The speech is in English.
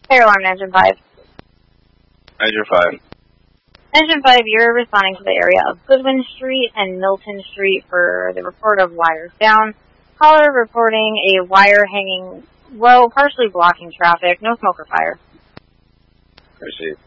Fire alarm, Engine 5. Engine 5. Engine 5, you're responding to the area of Goodwin Street and Milton Street for the report of wires down. Caller reporting a wire hanging low, partially blocking traffic. No smoke or fire. Received.